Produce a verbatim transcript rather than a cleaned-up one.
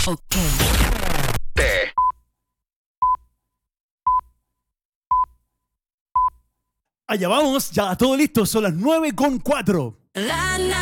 Ok. Allá vamos, ya todo listo, son las nueve con cuatro. La, la.